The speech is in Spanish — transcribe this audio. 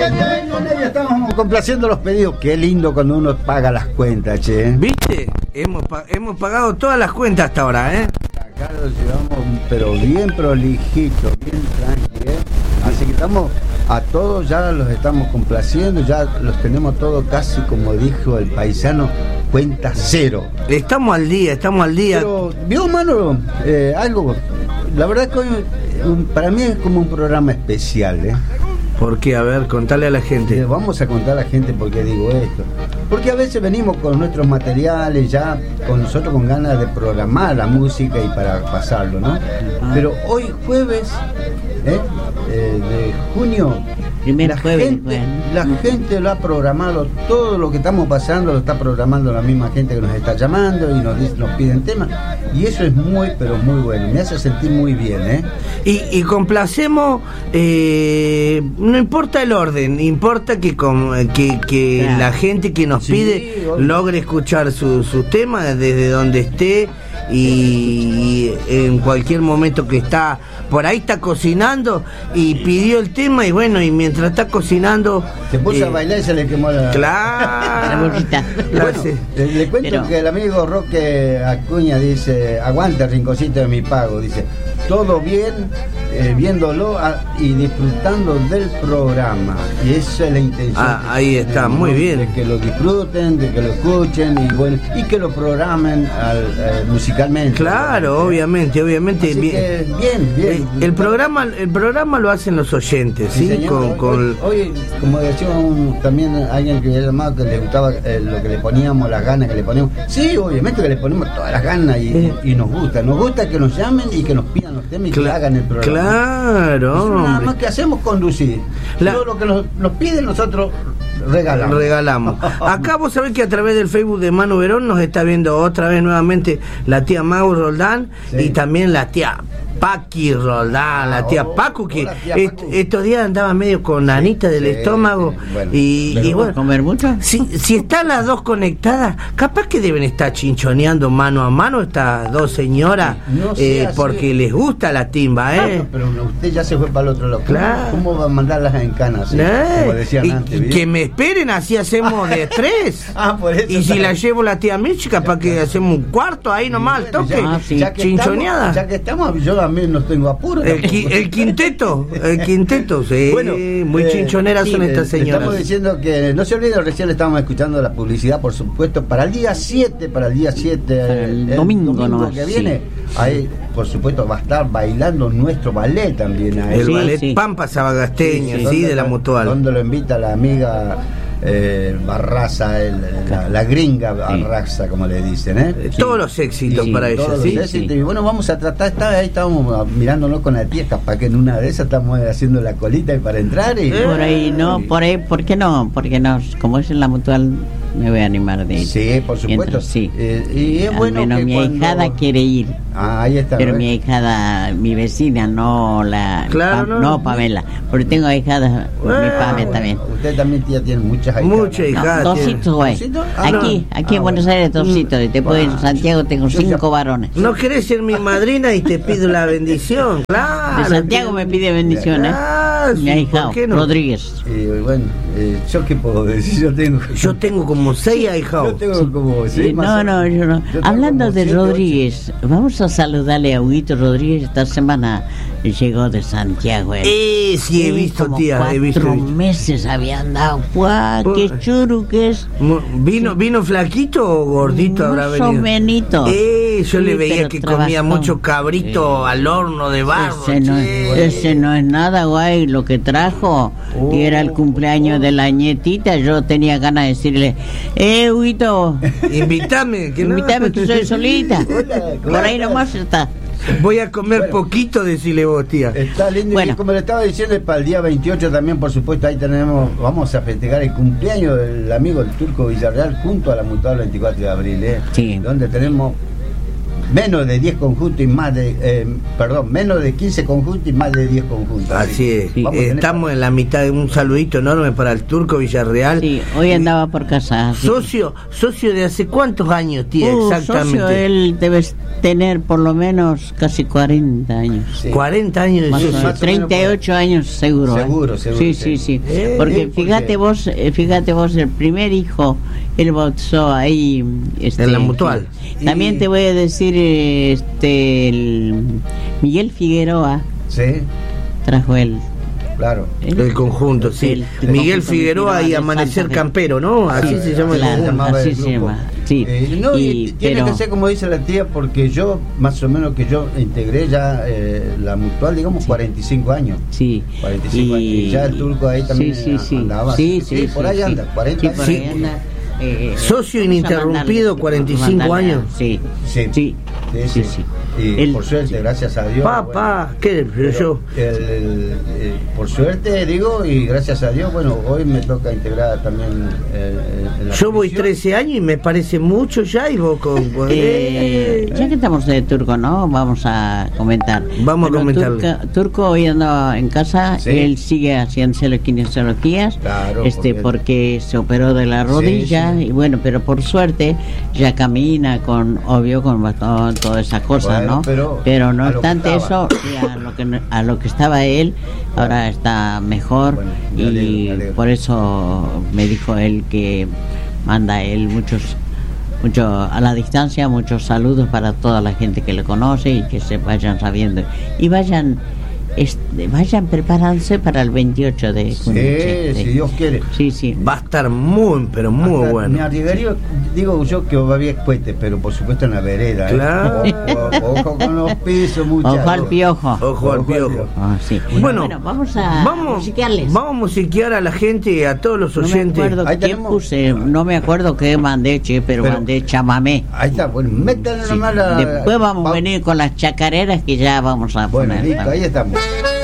Ya estamos complaciendo los pedidos. Qué lindo cuando uno paga las cuentas, che. ¿Viste? Hemos pagado todas las cuentas hasta ahora, ¿eh? Acá lo llevamos, pero bien prolijito, bien tranquilo, Así que estamos a todos, ya los estamos complaciendo, ya los tenemos todos casi, como dijo el paisano, cuenta cero. Estamos al día. Pero, vio, mano, algo, la verdad que hoy, para mí es como un programa especial, ¿Por qué? A ver, contale a la gente. Vamos a contar a la gente por qué digo esto. Porque a veces venimos con nuestros materiales ya, con nosotros con ganas de programar la música y para pasarlo, ¿no? Pero hoy jueves, de junio, la gente lo ha programado, todo lo que estamos pasando lo está programando la misma gente que nos está llamando y nos piden temas. Y eso es muy, pero muy bueno, me hace sentir muy bien, Y complacemos, no importa el orden, importa que claro, la gente que nos pide logre escuchar sus temas desde donde esté y en cualquier momento que está por ahí, está cocinando y pidió el tema, y bueno, y mientras está cocinando se puso a bailar y se le quemó la bolsita. Bueno, le cuento que el amigo Roque Acuña dice: aguanta, rinconcito de mi pago, dice, todo bien, viéndolo y disfrutando del programa, y esa es la intención. Ahí está, muy bien, de que lo disfruten, de que lo escuchen y bueno, y que lo programen musicalmente. Claro, obviamente. Así bien. El programa lo hacen los oyentes, ¿sí? Hoy, como decía también alguien que había llamado, que le gustaba lo que le poníamos, las ganas que le poníamos. Sí, obviamente que le ponemos todas las ganas y nos gusta que nos llamen y que nos pidan los temas y que hagan el programa. Claro. Nada más que hacemos conducir. Todo lo que nos piden nosotros regalamos. Acá vos sabés que a través del Facebook de Manu Verón nos está viendo otra vez nuevamente la tía Mau Roldán, y también la tía Paqui Roldán, la tía Pacu, que estos días andaba medio con anita del estómago. Y bueno, ¿comer mucho? Si están las dos conectadas, capaz que deben estar chinchoneando mano a mano estas dos señoras, porque les gusta la timba, pero usted ya se fue para el otro lado. Claro. ¿Cómo va a mandarlas en canas? Como decían antes. Que me esperen, así hacemos de tres. Por eso. Y si la llevo la tía Michi, capaz que hacemos un cuarto ahí nomás, al toque, chinchoneada. Ya que estamos, yo también no tengo apuro. El quinteto, sí. Bueno, muy chinchoneras son estas señoras. Estamos diciendo que no se olviden, recién estábamos escuchando la publicidad, por supuesto, para el día 7, el domingo que viene. Ahí, por supuesto, va a estar bailando nuestro ballet también. El ballet Pampa Sabagasteña, de la Mutual. Donde lo invita la amiga Barraza, la gringa Barraza, como le dicen, todos los éxitos para ella, Y bueno, vamos a tratar, ahí estábamos mirándonos con la tía, capaz que en una de esas estamos haciendo la colita para entrar y por ahí ¿por qué no? Porque no, como es en la Mutual, me voy a animar de ir. Sí, por supuesto. Y es bueno que mi ahijada quiere ir. Ahí está. Pero mi ahijada, mi vecina, no Pamela, porque tengo ahijadas, mi Pamela también. Usted también, tía, tiene muchas ahijadas. Muchas ahijadas. Dositos, güey. Aquí en Buenos Aires, dositos. Y después en Santiago tengo 5 varones. ¿No querés ser mi madrina y te pido la bendición? Claro. De Santiago me pide bendición, mi ahijado, Rodríguez. Bueno, ¿yo qué puedo decir? Yo tengo como 6 ahijados. Yo tengo como 6 No, yo no. Hablando de Rodríguez, vamos a saludarle a Huguito Rodríguez. Esta semana llegó de Santiago. Sí, he visto, tía. 4 meses había andado. ¡Qué churu que es! ¿Vino flaquito o gordito habrá venido? Más o menito. Yo le veía que comía mucho cabrito al horno de barro. Ese no es nada, guay, lo que trajo. Y era el cumpleaños de la nietita. Yo tenía ganas de decirle: Huguito, invítame, que soy solita. Por ahí nomás está. Voy a comer poquito, decirle vos, tía. Está lindo. Y como le estaba diciendo, para el día 28 también, por supuesto, ahí vamos a festejar el cumpleaños del amigo del Turco Villarreal junto a la Mutual 24 de abril, Sí. Donde tenemos menos de 10 conjuntos y más de menos de 15 conjuntos y más de 10 conjuntos. Así es. Sí. Estamos en la mitad de un saludito enorme para el Turco Villarreal. Sí, hoy andaba por casa. Socio de hace cuántos años tiene exactamente. Socio, él debe tener por lo menos casi 40 años. Sí. 40 años de socio. Más o 38 años seguro. Seguro. Sí. Porque fíjate vos, el primer hijo él bautizó ahí en la Mutual. Sí. También te voy a decir el Miguel Figueroa. Sí. Trajo él. Claro. El conjunto, sí. Miguel Figueroa y Amanecer Campero, ¿no? Así se llama el conjunto. Así se llama. Sí. Tiene que ser como dice la tía, porque yo, más o menos que yo integré ya la Mutual, digamos, 45 años. Sí. 45 años. Y ya el Turco ahí también andaba. Sí, por ahí anda, 40 años. Por ahí anda. Socio ininterrumpido, 45 años. Sí. Y por suerte, gracias a Dios. ¿qué? Por suerte, digo, y gracias a Dios, bueno, hoy me toca integrar también en la yo voy comisión. 13 años y me parece mucho ya, y vos con... Ya que estamos de Turco, ¿no? Vamos a comentar. Vamos a comentarlo. Turco hoy anda en casa, Sí. él sigue haciendo kinesiologías, Claro, porque se operó de la rodilla, sí. y bueno, pero por suerte ya camina con bastón, toda esa cosa, Bueno, ¿no? Pero no a lo obstante que eso, a lo que estaba él, ahora está mejor. Bueno, me alegro. Por eso me dijo él que manda él mucho a la distancia, muchos saludos para toda la gente que le conoce y que se vayan sabiendo y vayan preparándose para el 28 de junio. Si Dios quiere. Sí. Va a estar muy, pero muy bueno. Me arriesgaría, digo yo que va a haber cohetes, pero por supuesto en la vereda. Claro. Ojo con los pisos, muchachos. Ojo al piojo. Ojo al piojo. Sí. Bueno, vamos a musiquearles. Vamos a musiquear a la gente, a todos los oyentes. No me acuerdo quién puse, no me acuerdo qué mandé, pero mandé chamamé. Ahí está, bueno, métanle nomás la... Después vamos a venir con las chacareras que ya vamos a Bueno, poner. listo, ahí estamos.